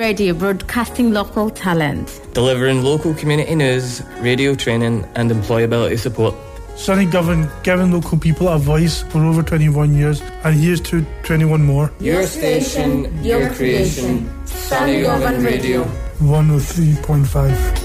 Radio, broadcasting local talent. Delivering local community news, radio training and employability support. Sunnygovan, giving local people a voice for over 21 years, and here's to 21 more. Your station, your creation, Sunnygovan Radio. 103.5.